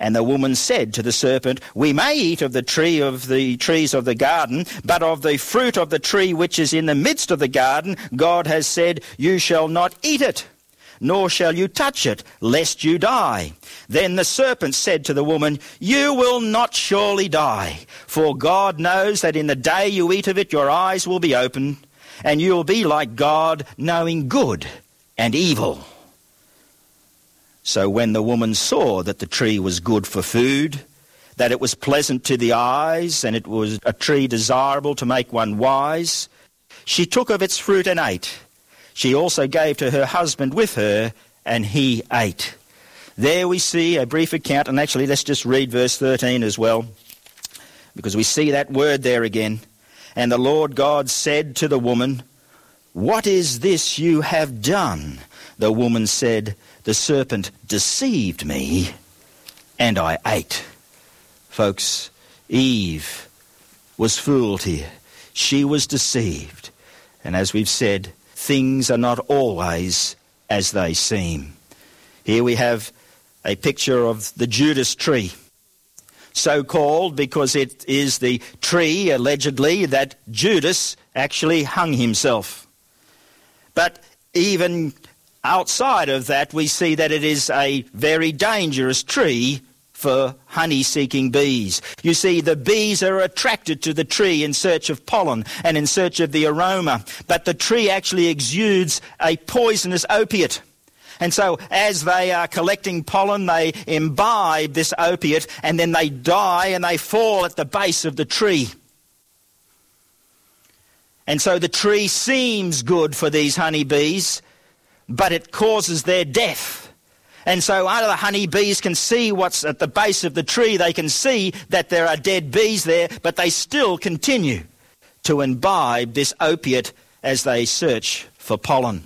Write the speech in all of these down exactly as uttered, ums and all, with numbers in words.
And the woman said to the serpent, "We may eat of the tree of the trees of the garden, but of the fruit of the tree which is in the midst of the garden, God has said, you shall not eat it, nor shall you touch it, lest you die." Then the serpent said to the woman, "You will not surely die, for God knows that in the day you eat of it, your eyes will be opened, and you will be like God, knowing good and evil." So when the woman saw that the tree was good for food, that it was pleasant to the eyes, and it was a tree desirable to make one wise, she took of its fruit and ate. She also gave to her husband with her, and he ate. There we see a brief account, and actually let's just read verse thirteen as well, because we see that word there again. "And the Lord God said to the woman, what is this you have done?" The woman said, "The serpent deceived me, and I ate." Folks, Eve was fooled here. She was deceived. And as we've said, things are not always as they seem. Here we have a picture of the Judas tree, so called because it is the tree, allegedly, that Judas actually hung himself. But even outside of that, we see that it is a very dangerous tree for honey-seeking bees. You see, the bees are attracted to the tree in search of pollen and in search of the aroma, but the tree actually exudes a poisonous opiate. And so as they are collecting pollen, they imbibe this opiate, and then they die and they fall at the base of the tree. And so the tree seems good for these honeybees, but it causes their death. And so other honeybees can see what's at the base of the tree. They can see that there are dead bees there, but they still continue to imbibe this opiate as they search for pollen.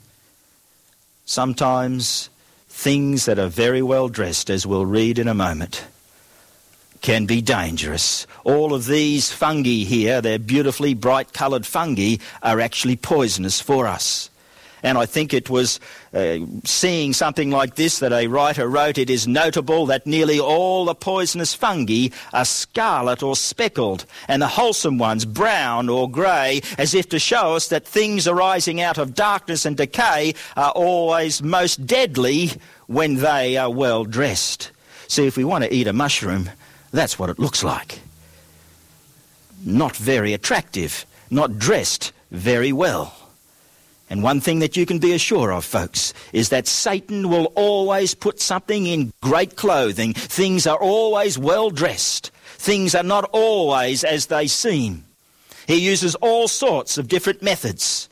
Sometimes things that are very well dressed, as we'll read in a moment, can be dangerous. All of these fungi here, they're beautifully bright-coloured fungi, are actually poisonous for us. And I think it was uh, seeing something like this that a writer wrote, "It is notable that nearly all the poisonous fungi are scarlet or speckled, and the wholesome ones brown or grey, as if to show us that things arising out of darkness and decay are always most deadly when they are well dressed." See, if we want to eat a mushroom, that's what it looks like. Not very attractive, not dressed very well. And one thing that you can be assured of, folks, is that Satan will always put something in great clothing. Things are always well dressed. Things are not always as they seem. He uses all sorts of different methods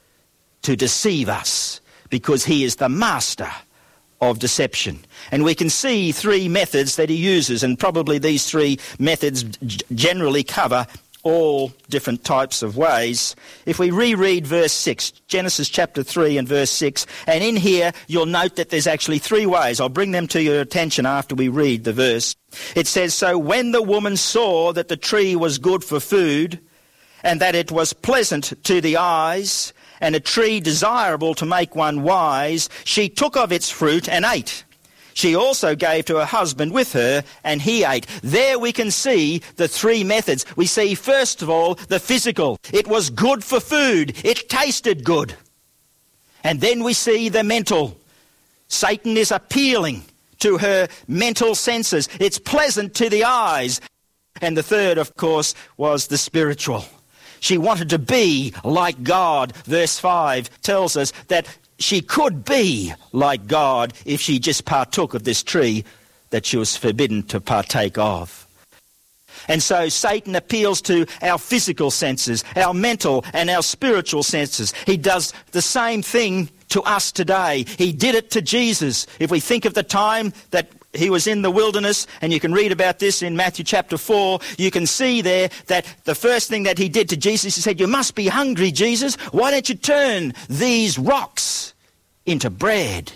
to deceive us, because he is the master of deception. And we can see three methods that he uses, and probably these three methods g- generally cover all different types of ways. If we reread verse six, Genesis chapter three and verse six, and in here you'll note that there's actually three ways. I'll bring them to your attention after we read the verse. It says, "So when the woman saw that the tree was good for food, and that it was pleasant to the eyes, and a tree desirable to make one wise, she took of its fruit and ate. She also gave to her husband with her, and he ate." There we can see the three methods. We see, first of all, the physical. It was good for food. It tasted good. And then we see the mental. Satan is appealing to her mental senses. It's pleasant to the eyes. And the third, of course, was the spiritual. She wanted to be like God. Verse five tells us that she could be like God if she just partook of this tree that she was forbidden to partake of. And so Satan appeals to our physical senses, our mental and our spiritual senses. He does the same thing to us today. He did it to Jesus. If we think of the time that he was in the wilderness, and you can read about this in Matthew chapter four, you can see there that the first thing that he did to Jesus, he said, "You must be hungry, Jesus. Why don't you turn these rocks into bread?"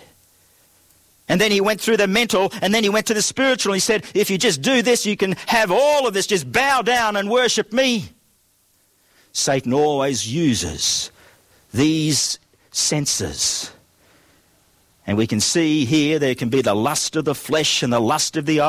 And then he went through the mental, and then he went to the spiritual. He said, "If you just do this, you can have all of this. Just bow down and worship me." Satan always uses these senses. And we can see here there can be the lust of the flesh and the lust of the eye.